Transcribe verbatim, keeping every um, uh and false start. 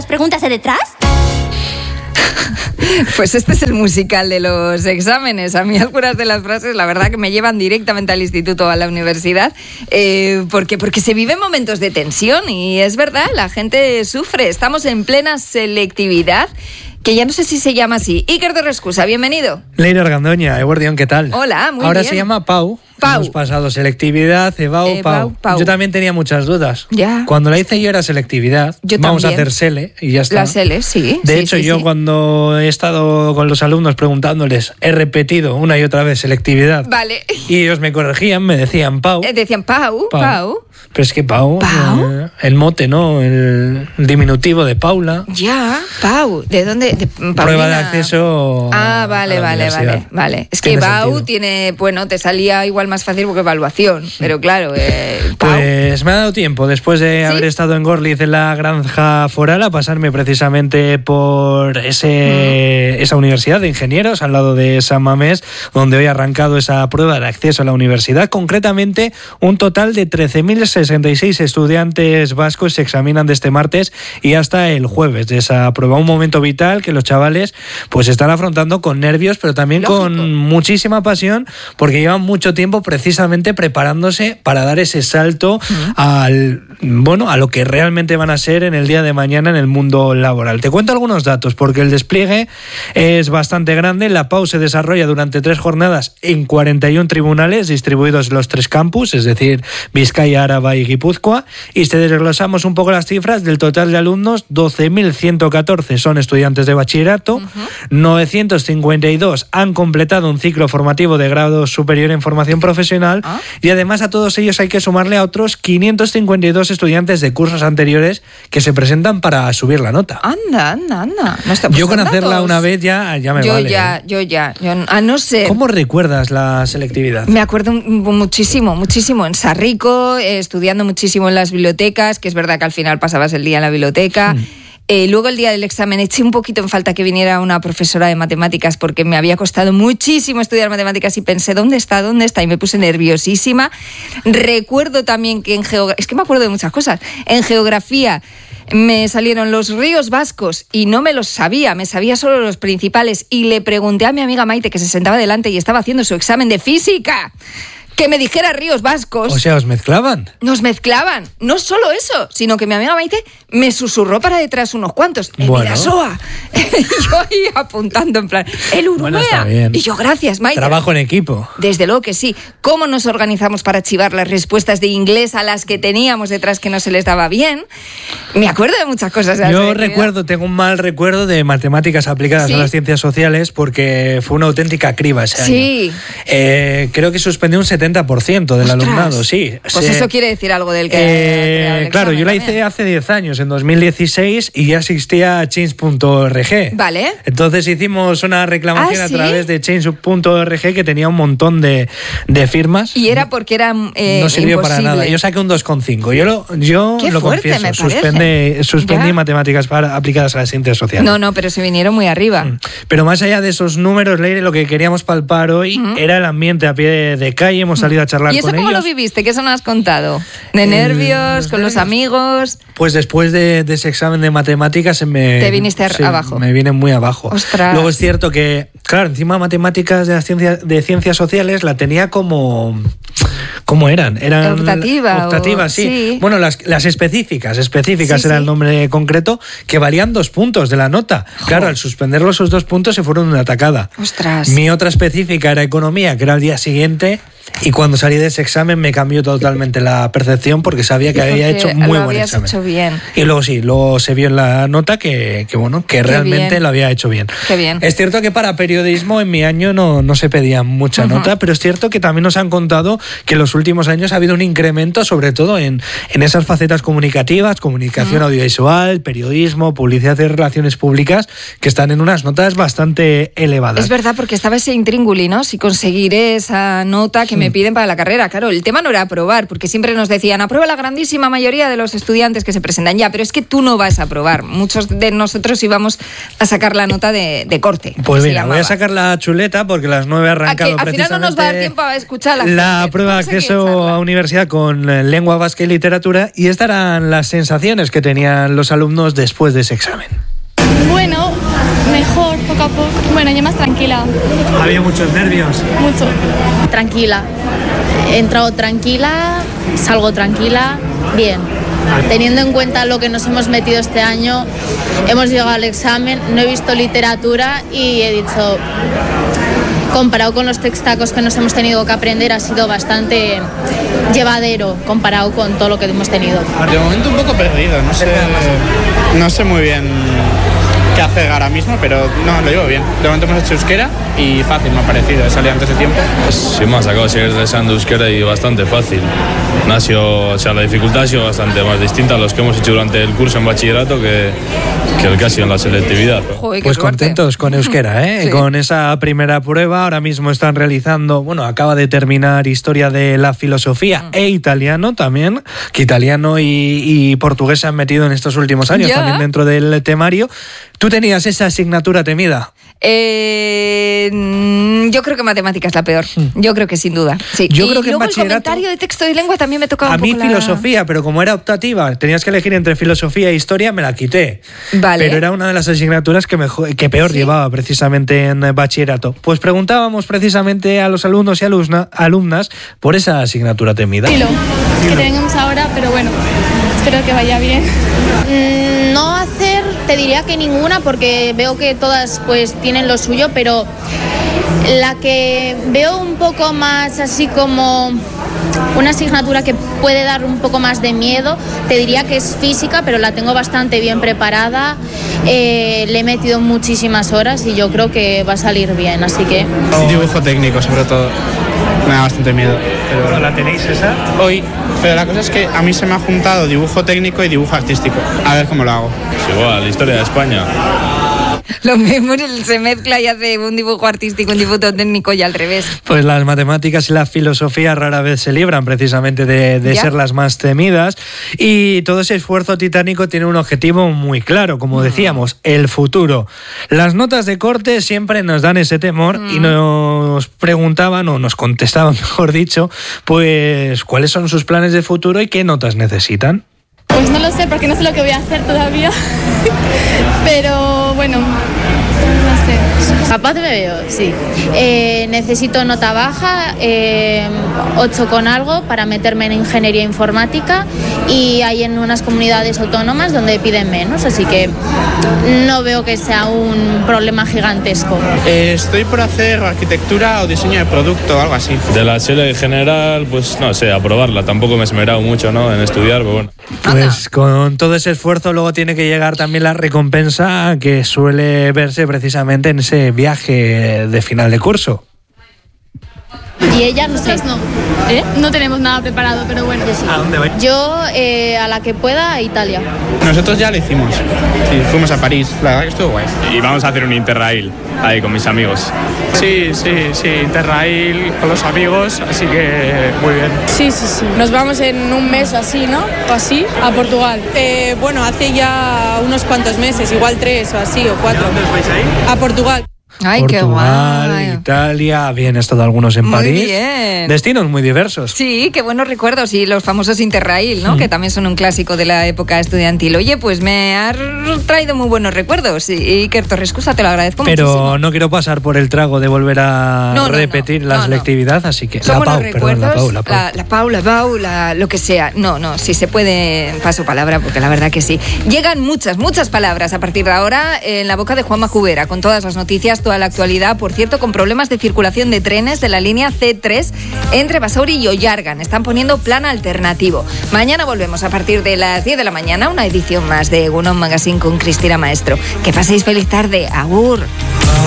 preguntas de detrás? Pues este es el musical de los exámenes. A mí algunas de las frases, la verdad, que me llevan directamente al instituto o a la universidad, eh, porque, porque se viven momentos de tensión y es verdad, la gente sufre. Estamos en plena selectividad, que ya no sé si se llama así. Iker de Rescusa, bienvenido. Leire Argandoña, Eguardión, ¿qué tal? Hola, muy Ahora bien. se llama Pau. Pau. Hemos pasado selectividad, EBAU, Eh, Pau. Pau, Pau. Yo también tenía muchas dudas. Ya. Cuando la hice yo era selectividad. Yo Vamos también. a hacer SELE y ya está. La SELE, sí. De sí, hecho, sí, yo sí. cuando he estado con los alumnos preguntándoles, he repetido una y otra vez selectividad. Vale. Y ellos me corregían, me decían Pau. Eh, Decían Pau, Pau. Pau. Pero es que Pau, ¿Pau? eh, el mote, ¿no? El diminutivo de Paula. Ya, Pau. ¿De dónde? De Paulina. Prueba de acceso. Ah, vale, a la vale, universidad. vale, vale. Es que Tiene Pau sentido. tiene, bueno, te salía igual más fácil porque evaluación, pero claro, eh, Pau. Pues me ha dado tiempo, después de ¿Sí? haber estado en Gorliz en la granja foral, a pasarme precisamente por ese, mm. esa universidad de ingenieros al lado de San Mamés, donde hoy ha arrancado esa prueba de acceso a la universidad. Concretamente, un total de trece mil sesenta y seis estudiantes vascos se examinan de este martes y hasta el jueves de esa prueba. Un momento vital que los chavales pues están afrontando con nervios, pero también Lógico. con muchísima pasión, porque llevan mucho tiempo precisamente preparándose para dar ese salto uh-huh. al bueno a lo que realmente van a ser en el día de mañana en el mundo laboral. Te cuento algunos datos, porque el despliegue es bastante grande. La Pau se desarrolla durante tres jornadas en cuarenta y un tribunales distribuidos en los tres campus, es decir, Vizcaya, Araba y Guipúzcoa. Y si desglosamos un poco las cifras, del total de alumnos, doce mil ciento catorce son estudiantes de bachillerato, uh-huh. novecientos cincuenta y dos han completado un ciclo formativo de grado superior en formación profesional, ¿ah? Y además a todos ellos hay que sumarle a otros quinientos cincuenta y dos estudiantes de cursos anteriores que se presentan para subir la nota. Anda, anda, anda. No está, yo pues con hacerla datos. una vez ya, ya me yo vale. Ya, ¿eh? Yo ya, yo ya. A no ser... ¿Cómo recuerdas la selectividad? Me acuerdo muchísimo, muchísimo. En Sarrico, eh, estudiando muchísimo en las bibliotecas, que es verdad que al final pasabas el día en la biblioteca. Mm. Eh, luego el día del examen eché un poquito en falta que viniera una profesora de matemáticas porque me había costado muchísimo estudiar matemáticas y pensé, ¿dónde está? ¿Dónde está? Y me puse nerviosísima. Recuerdo también que en geografía, es que me acuerdo de muchas cosas, en geografía me salieron los ríos vascos y no me los sabía, me sabía solo los principales y le pregunté a mi amiga Maite, que se sentaba delante y estaba haciendo su examen de física, que me dijera ríos vascos. O sea, ¿os mezclaban? Nos mezclaban. No solo eso, sino que mi amiga Maite me susurró para detrás unos cuantos. El bueno. Vidasoa. Y yo ahí apuntando en plan, el Urumea. Bueno, está bien. Y yo, gracias, Maite. Trabajo en equipo. Desde luego que sí. ¿Cómo nos organizamos para archivar las respuestas de inglés a las que teníamos detrás que no se les daba bien? Me acuerdo de muchas cosas. De yo recuerdo, tengo un mal recuerdo de matemáticas aplicadas ¿Sí? a las ciencias sociales porque fue una auténtica criba ese sí. año. Eh, creo que suspendí un setenta por ciento del Ostras. alumnado, sí. Pues sí. eso quiere decir algo del que... Eh, claro, yo la hice también. hace diez años, en dos mil dieciséis, y ya existía change punto org. Vale. Entonces hicimos una reclamación ¿Ah, sí? a través de change punto org que tenía un montón de, de firmas. Y era porque era eh, No sirvió imposible. para nada. Yo saqué un dos coma cinco. Yo lo, yo Qué lo fuerte, confieso. me Suspendí, suspendí ¿Ya? matemáticas para, aplicadas a las ciencias sociales. No, no, pero se vinieron muy arriba. Pero más allá de esos números, Leire, lo que queríamos palpar hoy uh-huh. era el ambiente a pie de, de calle. Hemos salido a charlar ¿Y eso con cómo ellos. lo viviste? ¿Qué eso no has contado? ¿De El, nervios? los ¿Con nervios. los amigos? Pues después de, de ese examen de matemáticas se me... Te viniste sí, abajo. Me vine muy abajo. Ostras. Luego es cierto que, claro, encima matemáticas de, las ciencias, de ciencias sociales la tenía como... ¿Cómo eran? Eran optativa. Optativas, sí. sí. Bueno, las, las específicas, específicas sí, era sí. el nombre concreto, que valían dos puntos de la nota. Jo. Claro, al suspenderlos esos dos puntos se fueron una atacada. Ostras. Mi otra específica era economía, que era el día siguiente, y cuando salí de ese examen me cambió totalmente la percepción porque sabía que había hecho muy lo buen examen. Hecho bien. Y luego sí, luego se vio en la nota que, que bueno, que Qué realmente bien. lo había hecho bien. Qué bien. Es cierto que para periodismo en mi año no, no se pedía mucha uh-huh. nota, pero es cierto que también nos han contado que en los últimos años ha habido un incremento, sobre todo en, en esas facetas comunicativas, comunicación uh-huh. audiovisual, periodismo, publicidad y relaciones públicas, que están en unas notas bastante elevadas. Es verdad, porque estaba ese intríngulis, ¿no? Si conseguiré esa nota que me piden para la carrera. Claro, el tema no era aprobar, porque siempre nos decían, aprueba la grandísima mayoría de los estudiantes que se presentan. Ya, pero es que tú no vas a aprobar. Muchos de nosotros íbamos a sacar la nota de, de corte. Pues mira, voy a sacar la chuleta porque las nueve ha arrancado al precisamente... Al final no nos va a dar tiempo a escuchar la, la gente. prueba de acceso a universidad con lengua vasca y literatura, y estas eran las sensaciones que tenían los alumnos después de ese examen. Bueno, mejor, poco a poco. Bueno, yo más tranquila. ¿Había muchos nervios? Mucho. Tranquila. He entrado tranquila, salgo tranquila, bien. Teniendo en cuenta lo que nos hemos metido este año, hemos llegado al examen, no he visto literatura y he dicho, comparado con los textacos que nos hemos tenido que aprender, ha sido bastante llevadero comparado con todo lo que hemos tenido. De momento un poco perdido, no sé, no sé muy bien qué hacer ahora mismo, pero no, lo llevo bien. De momento hemos hecho euskera y fácil me ha parecido, he salido antes de tiempo. Sí, me ha sacado seguir deseando euskera y bastante fácil. No ha sido, o sea, la dificultad ha sido bastante más distinta a los que hemos hecho durante el curso en bachillerato que, que el que ha sido en la selectividad. Joder, pues contentos con euskera, ¿eh? Sí. Con esa primera prueba. Ahora mismo están realizando, bueno, acaba de terminar historia de la filosofía mm. e italiano también, que italiano y, y portugués se han metido en estos últimos años, ¿ya? También dentro del temario. ¿Tú tenías esa asignatura temida? Eh, yo creo que matemática es la peor. Yo creo que sin duda. Sí. Yo y creo que luego en bachillerato, el comentario de texto y lengua también me tocaba a un mí poco filosofía, la... pero como era optativa, tenías que elegir entre filosofía e historia, me la quité. Vale. Pero era una de las asignaturas que, mejor, que peor ¿sí? llevaba precisamente en bachillerato. Pues preguntábamos precisamente a los alumnos y alumna, alumnas por esa asignatura temida. Filo, que tenemos ahora, pero bueno, espero que vaya bien. Mm, no hacer, te diría que ninguna, porque veo que todas pues tienen lo suyo, pero la que veo un poco más así como una asignatura que puede dar un poco más de miedo, te diría que es física, pero la tengo bastante bien preparada, eh, le he metido muchísimas horas y yo creo que va a salir bien, así que... Dibujo técnico sobre todo, me da bastante miedo. Pero... ¿La tenéis esa? Hoy, pero la cosa es que a mí se me ha juntado dibujo técnico y dibujo artístico, a ver cómo lo hago. Es igual, la historia de España. Lo mismo se mezcla y hace un dibujo artístico, un dibujo técnico y al revés. Pues las matemáticas y la filosofía rara vez se libran precisamente de, de ser las más temidas, y todo ese esfuerzo titánico tiene un objetivo muy claro, como decíamos, el futuro. Las notas de corte siempre nos dan ese temor mm. y nos preguntaban, o nos contestaban, mejor dicho, pues cuáles son sus planes de futuro y qué notas necesitan. Pues no lo sé, porque no sé lo que voy a hacer todavía. Pero bueno, no sé. Capaz me veo, sí. Eh, necesito nota baja, eh, ocho con algo, para meterme en ingeniería informática, y hay en unas comunidades autónomas donde piden menos, así que no veo que sea un problema gigantesco. Eh, estoy por hacer arquitectura o diseño de producto o algo así. De la chela en general, pues no sé, aprobarla. Tampoco me he esmerado mucho, ¿no?, en estudiar, pero bueno. Pues con todo ese esfuerzo luego tiene que llegar también la recompensa, que suele verse precisamente en ese viaje de final de curso. Y ella, no sé. No, ¿eh? No tenemos nada preparado, pero bueno. Yo sí. ¿A dónde vais? Yo, eh, a la que pueda, a Italia. Nosotros ya lo hicimos. Sí, fuimos a París. La verdad que estuvo guay. Y vamos a hacer un Interrail ahí con mis amigos. Sí, sí, sí, Interrail con los amigos, así que muy bien. Sí, sí, sí. Nos vamos en un mes o así, ¿no? O así, a Portugal. Eh, bueno, hace ya unos cuantos meses, igual tres o así, o cuatro. ¿A dónde os vais ahí? A Portugal. Ay, Portugal, qué guay. Italia, bien, estado algunos en muy París. Bien. Destinos muy diversos. Sí, qué buenos recuerdos. Y los famosos Interrail, ¿no? Mm. Que también son un clásico de la época estudiantil. Oye, pues me has traído muy buenos recuerdos. Y Iker Torrescusa, te lo agradezco Pero muchísimo. no quiero pasar por el trago de volver a no, no, repetir no, la no, selectividad, no. Así que son la Pau, recuerdos, perdón, la Pau, la Pau. La, la Pau, la Pau, la, lo que sea. No, no, si se puede, paso palabra, porque la verdad que sí. Llegan muchas, muchas palabras a partir de ahora en la boca de Juanma Jubera, con todas las noticias, toda la actualidad. Por cierto, con problemas de circulación de trenes de la línea ce tres entre Basauri y Ollargan. Están poniendo plan alternativo. Mañana volvemos a partir de las diez de la mañana, una edición más de Egunon Magazine con Cristina Maestro. Que paséis feliz tarde. Agur.